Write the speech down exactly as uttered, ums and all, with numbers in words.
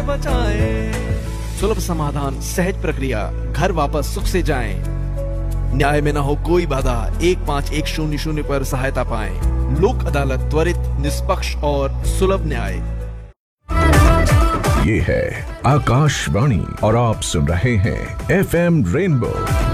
बचाए। सुलभ समाधान, सहज प्रक्रिया, घर वापस सुख से जाएं। न्याय में न हो कोई बाधा, एक पाँच एक शून्य शून्य पर सहायता पाएं। लोक अदालत, त्वरित, निष्पक्ष और सुलभ न्याय। ये है आकाशवाणी और आप सुन रहे हैं एफ एम रेनबो